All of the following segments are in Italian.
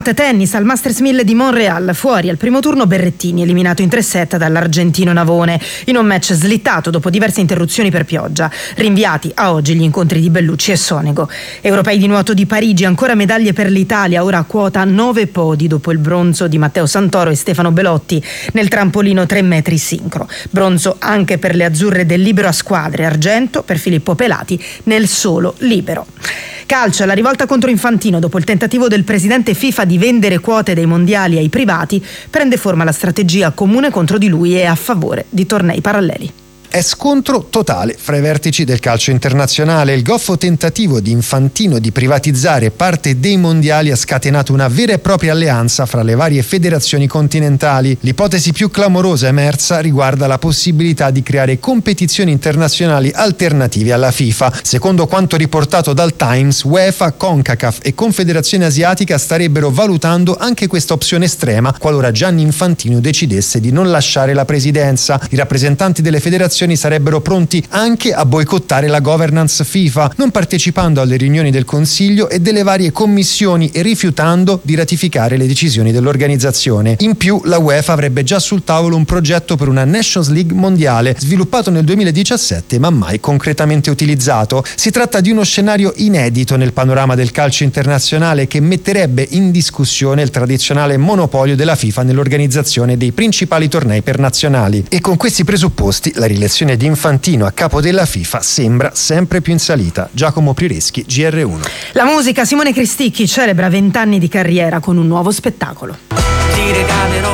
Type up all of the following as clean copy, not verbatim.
Tennis al Masters 1000 di Montreal, fuori al primo turno Berrettini, eliminato in 3-7 dall'argentino Navone, in un match slittato dopo diverse interruzioni per pioggia. Rinviati a oggi gli incontri di Bellucci e Sonego. Europei di nuoto di Parigi, ancora medaglie per l'Italia, ora a quota 9 podi dopo il bronzo di Matteo Santoro e Stefano Belotti nel trampolino 3 metri sincro. Bronzo anche per le azzurre del libero a squadre, argento per Filippo Pelati nel solo libero. Calcio, la rivolta contro Infantino dopo il tentativo del presidente FIFA di vendere quote dei mondiali ai privati, prende forma la strategia comune contro di lui e a favore di tornei paralleli. È scontro totale fra i vertici del calcio internazionale. Il goffo tentativo di Infantino di privatizzare parte dei mondiali ha scatenato una vera e propria alleanza fra le varie federazioni continentali. L'ipotesi più clamorosa emersa riguarda la possibilità di creare competizioni internazionali alternative alla FIFA. Secondo quanto riportato dal Times, UEFA, CONCACAF e Confederazione Asiatica starebbero valutando anche questa opzione estrema qualora Gianni Infantino decidesse di non lasciare la presidenza. I rappresentanti delle federazioni sarebbero pronti anche a boicottare la governance FIFA, non partecipando alle riunioni del Consiglio e delle varie commissioni e rifiutando di ratificare le decisioni dell'organizzazione. In più, la UEFA avrebbe già sul tavolo un progetto per una Nations League mondiale, sviluppato nel 2017 ma mai concretamente utilizzato. Si tratta di uno scenario inedito nel panorama del calcio internazionale che metterebbe in discussione il tradizionale monopolio della FIFA nell'organizzazione dei principali tornei per nazionali. E con questi presupposti la rielezione di Infantino a capo della FIFA sembra sempre più in salita. Giacomo Prireschi, GR1. La musica, Simone Cristicchi celebra 20 anni di carriera con un nuovo spettacolo. Ti regalerò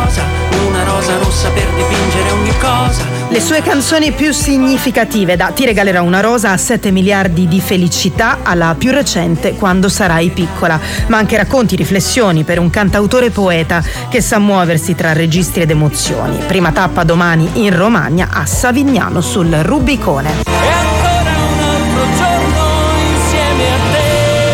una rosa rossa per dipingere ogni cosa. Le sue canzoni più significative, da Ti regalerò una rosa a 7 miliardi di felicità alla più recente Quando sarai piccola, ma anche racconti, riflessioni per un cantautore poeta che sa muoversi tra registri ed emozioni. Prima tappa domani in Romagna a Savignano sul Rubicone. E ancora un altro giorno insieme a te.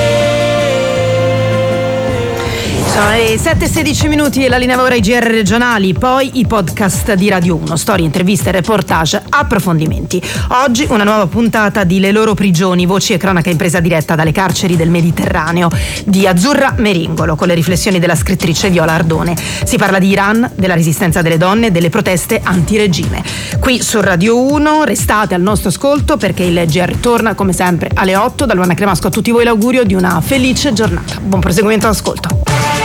Sono le 7:16 e la linea ora ai GR regionali, poi i podcast di Radio 1, storie, interviste, reportage, approfondimenti. Oggi una nuova puntata di Le loro prigioni, voci e cronaca in presa diretta dalle carceri del Mediterraneo di Azzurra Meringolo, con le riflessioni della scrittrice Viola Ardone. Si parla di Iran, della resistenza delle donne e delle proteste antiregime. Qui su Radio 1 restate al nostro ascolto perché il GR torna come sempre alle 8. Da Luana Cremasco a tutti voi l'augurio di una felice giornata. Buon proseguimento all'ascolto.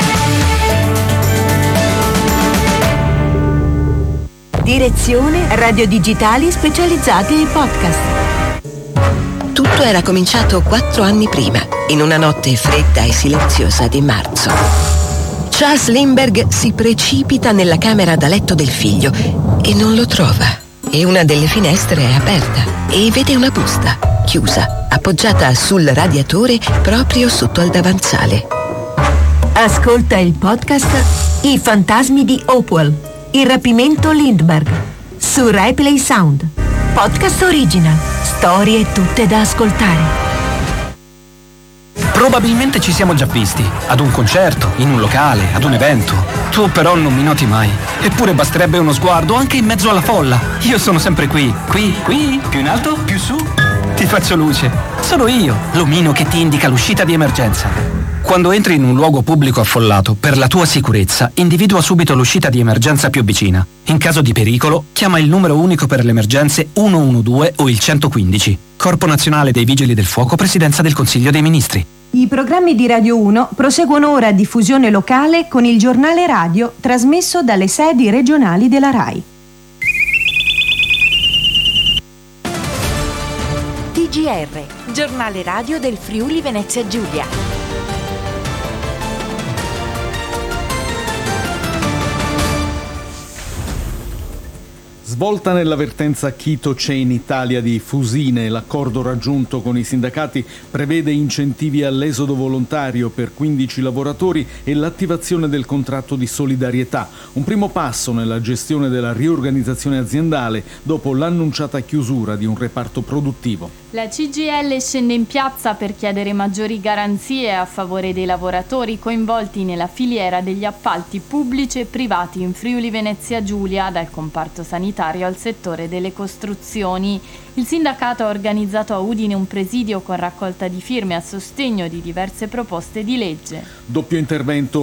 Direzione Radio Digitali specializzati in podcast. Tutto era cominciato 4 anni prima, in una notte fredda e silenziosa di marzo. Charles Lindbergh si precipita nella camera da letto del figlio e non lo trova. E una delle finestre è aperta e vede una busta, chiusa, appoggiata sul radiatore proprio sotto al davanzale. Ascolta il podcast I fantasmi di Hopewell. Il rapimento Lindbergh su Rai Play Sound. Podcast original. Storie tutte da ascoltare. Probabilmente ci siamo già visti. Ad un concerto, in un locale, ad un evento. Tu però non mi noti mai. Eppure basterebbe uno sguardo anche in mezzo alla folla. Io sono sempre qui, più in alto, più su. Ti faccio luce. Sono io, l'omino che ti indica l'uscita di emergenza. Quando entri in un luogo pubblico affollato, per la tua sicurezza, individua subito l'uscita di emergenza più vicina. In caso di pericolo, chiama il numero unico per le emergenze 112 o il 115. Corpo Nazionale dei Vigili del Fuoco, Presidenza del Consiglio dei Ministri. I programmi di Radio 1 proseguono ora a diffusione locale con il giornale radio trasmesso dalle sedi regionali della RAI. TGR, giornale radio del Friuli Venezia Giulia. Svolta nella vertenza Chito-Chain Italia di Fusine. L'accordo raggiunto con i sindacati prevede incentivi all'esodo volontario per 15 lavoratori e l'attivazione del contratto di solidarietà. Un primo passo nella gestione della riorganizzazione aziendale dopo l'annunciata chiusura di un reparto produttivo. La CGIL scende in piazza per chiedere maggiori garanzie a favore dei lavoratori coinvolti nella filiera degli appalti pubblici e privati in Friuli Venezia Giulia, dal comparto sanitario al settore delle costruzioni. Il sindacato ha organizzato a Udine un presidio con raccolta di firme a sostegno di diverse proposte di legge. Doppio intervento